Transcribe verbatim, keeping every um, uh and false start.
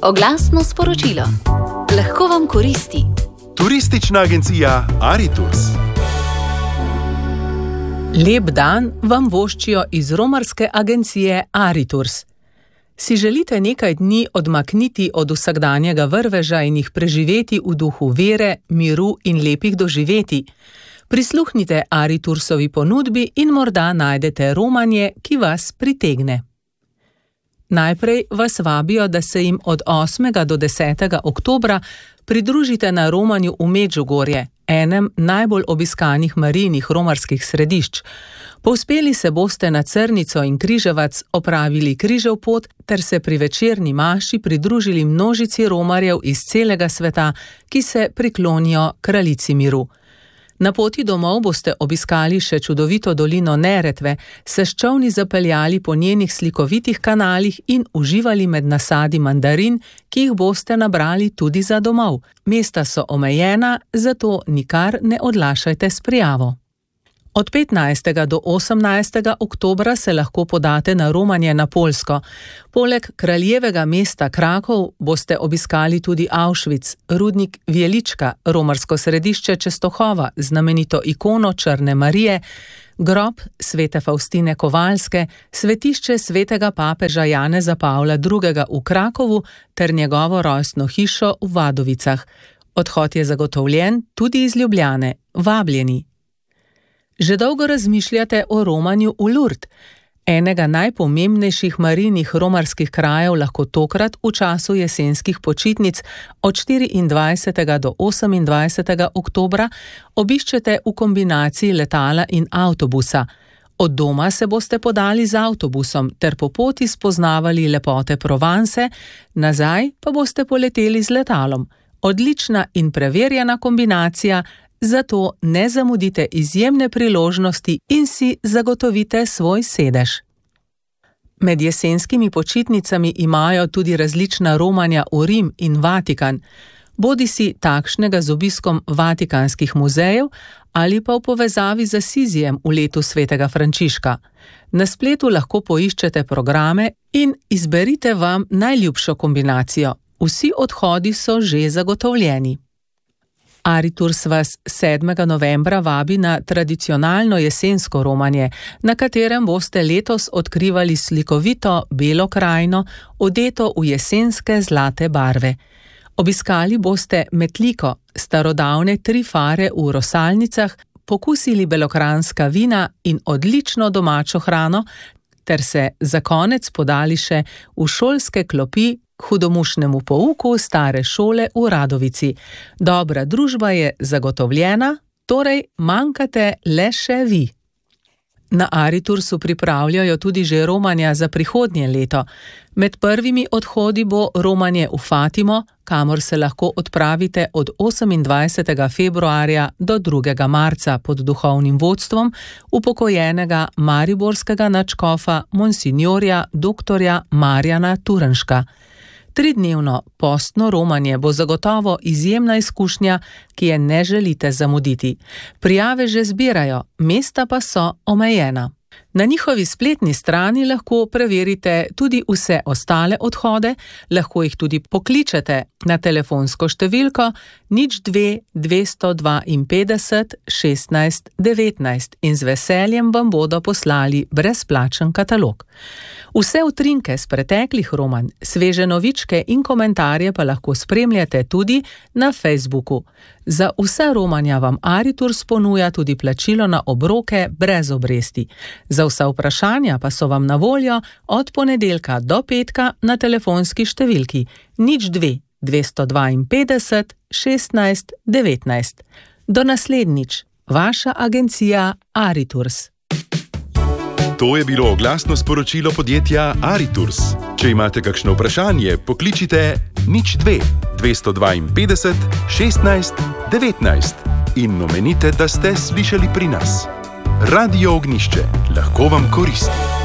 Oglasno sporočilo. Lahko vam koristi. Turistična agencija Aritours. Lep dan vam voščijo iz romarske agencije Aritours. Si želite nekaj dni odmakniti od vsakdanjega vrveža in jih preživeti v duhu vere, miru in lepih doživetij? Prisluhnite Aritoursovi ponudbi in morda najdete romanje, ki vas pritegne. Najprej vas vabijo, da se jim od osmega do desetega oktobra pridružite na romanju v Medžugorje, enem najbolj obiskanih marijnih romarskih središč. Povzpeli se boste na Crnico in Križevac, opravili križev pot ter se pri večerni maši pridružili množici romarjev iz celega sveta, ki se priklonijo kraljici miru. Na poti domov boste obiskali še čudovito dolino Neretve, se s čolni zapeljali po njenih slikovitih kanalih in uživali med nasadi mandarin, ki jih boste nabrali tudi za domov. Mesta so omejena, zato nikar ne odlašajte s prijavo. Od petnajstega do osemnajstega oktobra se lahko podate na romanje na Poljsko. Poleg kraljevega mesta Krakov boste obiskali tudi Auschwitz, rudnik Vjelička, romarsko središče Čestohova, znamenito ikono Črne Marije, grob svete Faustine Kovalske, svetišče svetega papeža Janeza Pavla drugega v Krakovu ter njegovo rojstno hišo v Vadovicah. Odhod je zagotovljen tudi iz Ljubljane. Vabljeni! Že dolgo razmišljate o romanju v Lourdes. Enega najpomembnejših marijnih romarskih krajev lahko tokrat v času jesenskih počitnic od štiriindvajsetega do osemindvajsetega oktobra obiščete v kombinaciji letala in avtobusa. Od doma se boste podali z avtobusom ter po poti spoznavali lepote Provence, nazaj pa boste poleteli z letalom. Odlična in preverjena kombinacija, zato ne zamudite izjemne priložnosti in si zagotovite svoj sedež. Med jesenskimi počitnicami imajo tudi različna romanja v Rim in Vatikan, bodisi takšnega z obiskom vatikanskih muzejev ali pa v povezavi z Asizijem v letu svetega Frančiška. Na spletu lahko poiščete programe in izberite vam najljubšo kombinacijo. Vsi odhodi so že zagotovljeni. Aritours vas sedmega novembra vabi na tradicionalno jesensko romanje, na katerem boste letos odkrivali slikovito belo krajino, odeto v jesenske zlate barve. Obiskali boste Metliko, starodavne tri fare v Rosalnicah, pokusili belokranjska vina in odlično domačo hrano, ter se za konec podali še v šolske klopi k hudomušnemu pouku stare šole v Radovici. Dobra družba je zagotovljena, torej manjkate le še vi. Na Aritoursu pripravljajo tudi že romanja za prihodnje leto. Med prvimi odhodi bo romanje v Fatimo, kamor se lahko odpravite od osemindvajsetega februarja do drugega marca pod duhovnim vodstvom upokojenega mariborskega nadškofa monsinjorja doktorja Marjana Turnška. Tridnevno postno romanje bo zagotovo izjemna izkušnja, ki je ne želite zamuditi. Prijave že zbirajo, mesta pa so omejena. Na njihovi spletni strani lahko preverite tudi vse ostale odhode, lahko jih tudi pokličete na telefonsko številko nič dve dvesto dvainpetdeset šestnajst devetnajst in z veseljem vam bodo poslali brezplačen katalog. Vse utrinke z preteklih romanj, sveže novičke in komentarje pa lahko spremljate tudi na Facebooku. Za vsa romanja vam Aritours ponuja tudi plačilo na obroke brez obresti. Za vsa vprašanja pa so vam na voljo od ponedeljka do petka na telefonski številki nič dve dvesto dvainpetdeset šestnajst devetnajst. Do naslednjič, vaša agencija Aritours. To je bilo oglasno sporočilo podjetja Aritours. Če imate kakšno vprašanje, pokličite nič dve dvesto dvainpetdeset šestnajst devetnajst in omenite, da ste slišali pri nas. Radio Ognjišče, lahko vam koristi.